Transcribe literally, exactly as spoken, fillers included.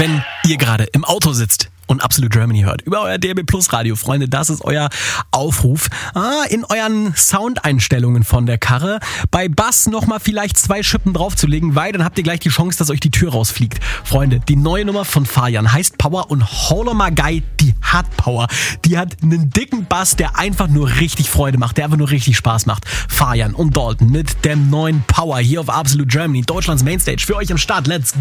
Wenn ihr gerade im Auto sitzt und Absolute Germany hört, über euer D A B Plus Radio, Freunde, das ist euer Aufruf. Ah, in euren Soundeinstellungen von der Karre bei Bass nochmal vielleicht zwei Schippen draufzulegen, weil dann habt ihr gleich die Chance, dass euch die Tür rausfliegt. Freunde, die neue Nummer von Fajan heißt Power und Holler My Guy, die hat Power. Die hat einen dicken Bass, der einfach nur richtig Freude macht, der einfach nur richtig Spaß macht. Fajan und Dalton mit dem neuen Power hier auf Absolute Germany, Deutschlands Mainstage für euch am Start. Let's